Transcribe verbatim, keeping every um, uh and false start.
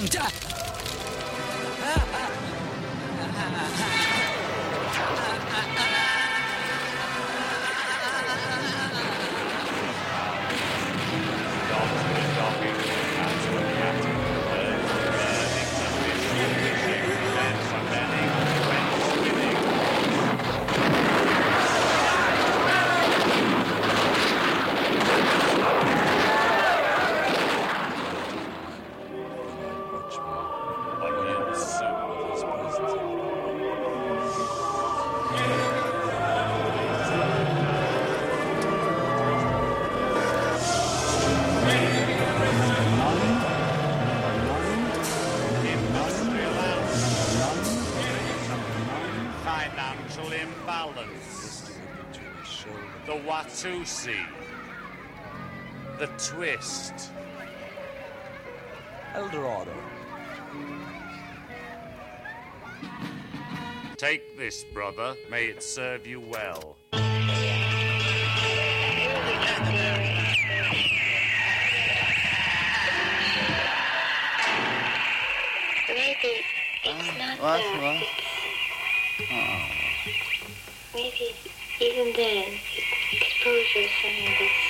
Financial imbalance. The Watusi. The twist. Eldorado. Take this, brother. May it serve you well. Maybe it's not What? that. What? Maybe even then, exposure is something that's